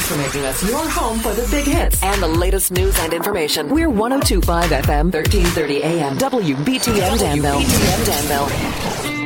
for making us your home for the big hits and the latest news and information. We're 102.5 FM, 1330 AM, WBTM Danville.